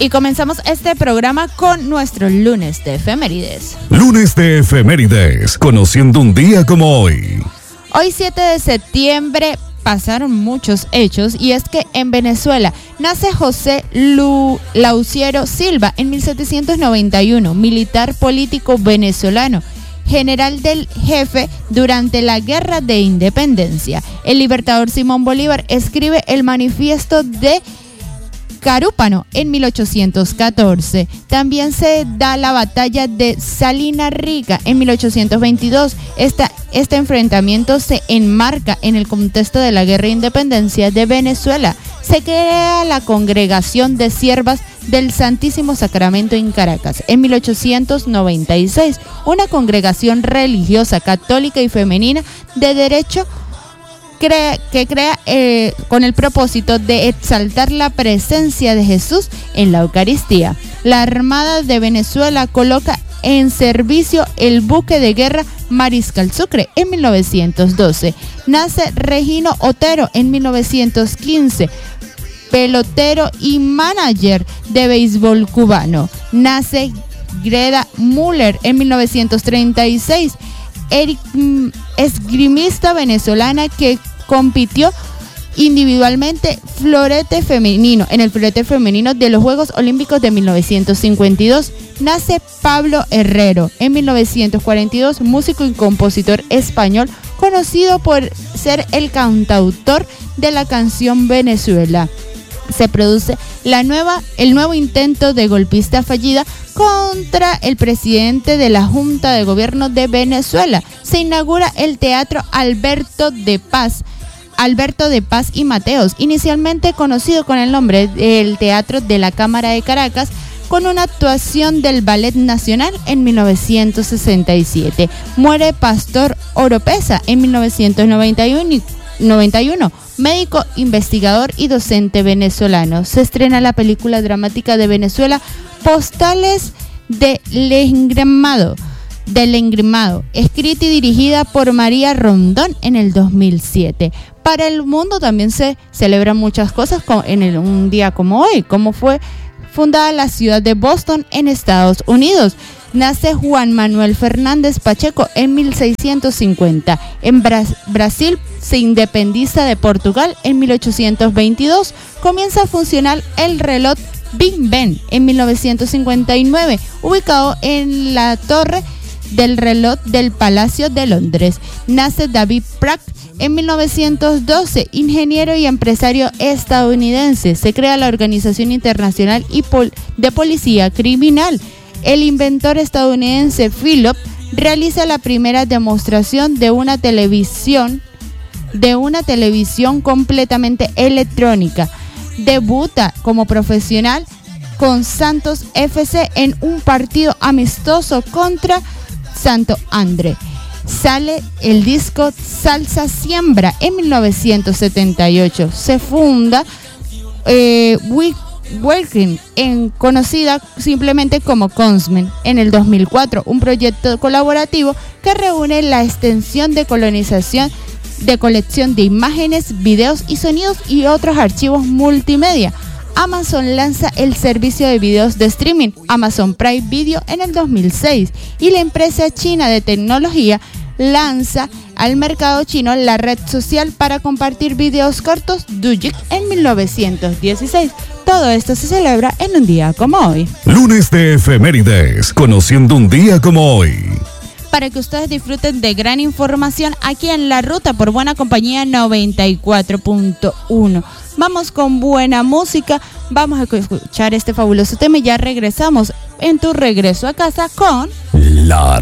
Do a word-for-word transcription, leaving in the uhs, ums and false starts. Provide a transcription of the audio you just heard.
Y comenzamos este programa con nuestro lunes de efemérides. Lunes de efemérides, conociendo un día como hoy. Hoy siete de septiembre pasaron muchos hechos y es que en Venezuela nace José Lu- Lauciero Silva en mil setecientos noventa y uno, militar político venezolano, general del jefe durante la Guerra de Independencia. El libertador Simón Bolívar escribe el Manifiesto de Carúpano en mil ochocientos catorce. También se da la batalla de Salina Rica en mil ochocientos veintidós. Esta, este enfrentamiento se enmarca en el contexto de la Guerra de Independencia de Venezuela. Se crea la Congregación de Siervas del Santísimo Sacramento en Caracas en mil ochocientos noventa y seis, una congregación religiosa católica y femenina de derecho Crea, que crea eh, con el propósito de exaltar la presencia de Jesús en la Eucaristía. La Armada de Venezuela coloca en servicio el buque de guerra Mariscal Sucre en mil novecientos doce. Nace Regino Otero en mil novecientos quince, pelotero y manager de béisbol cubano. Nace Greta Müller en mil novecientos treinta y seis, Eric, esgrimista venezolana que compitió individualmente florete femenino en el florete femenino de los Juegos Olímpicos de mil novecientos cincuenta y dos. Nace Pablo Herrero en mil novecientos cuarenta y dos, músico y compositor español conocido por ser el cantautor de la canción Venezuela. Se produce la nueva, el nuevo intento de golpista fallida contra el presidente de la Junta de Gobierno de Venezuela. Se inaugura el Teatro Alberto de Paz, Alberto de Paz y Mateos, inicialmente conocido con el nombre del Teatro de la Cámara de Caracas, con una actuación del Ballet Nacional en mil novecientos sesenta y siete. Muere Pastor Oropesa en mil novecientos noventa y uno, médico, investigador y docente venezolano. Se estrena la película dramática de Venezuela, Postales del Engramado, del Engramado, escrita y dirigida por María Rondón en el dos mil siete. Para el mundo también se celebran muchas cosas en el, un día como hoy, como fue fundada la ciudad de Boston en Estados Unidos. Nace Juan Manuel Fernández Pacheco en mil seiscientos cincuenta. En Bra- Brasil se independiza de Portugal en mil ochocientos veintidós. Comienza a funcionar el reloj Big Ben en mil novecientos cincuenta y nueve, ubicado en la torre del reloj del Palacio de Londres. Nace David Pratt en mil novecientos doce, ingeniero y empresario estadounidense. Se crea la Organización Internacional de Policía Criminal. El inventor estadounidense Philip realiza la primera demostración de una televisión, de una televisión completamente electrónica. Debuta como profesional con Santos F C en un partido amistoso contra Santo André. Sale el disco Salsa Siembra en mil novecientos setenta y ocho. Se funda eh, We Working, en, conocida simplemente como Consmen, en el dos mil cuatro, un proyecto colaborativo que reúne la extensión de colonización de colección de imágenes, videos y sonidos y otros archivos multimedia. Amazon lanza el servicio de videos de streaming Amazon Prime Video en el dos mil seis y la empresa china de tecnología lanza al mercado chino la red social para compartir videos cortos Douyin en mil novecientos dieciséis. Todo esto se celebra en un día como hoy. Lunes de efemérides, conociendo un día como hoy. Para que ustedes disfruten de gran información aquí en La Ruta por Buena Compañía noventa y cuatro punto uno. Vamos con buena música, vamos a escuchar este fabuloso tema y ya regresamos en tu regreso a casa con La